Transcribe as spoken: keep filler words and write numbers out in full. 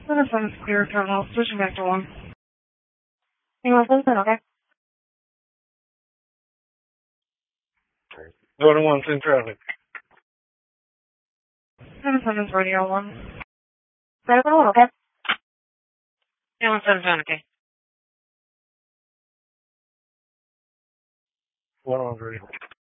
Citizens clear terminal, switching back to one. English open, okay? Go to one, in traffic. Citizens radio one. Better go one, okay? Yeah, one seven seven, okay. One on radio.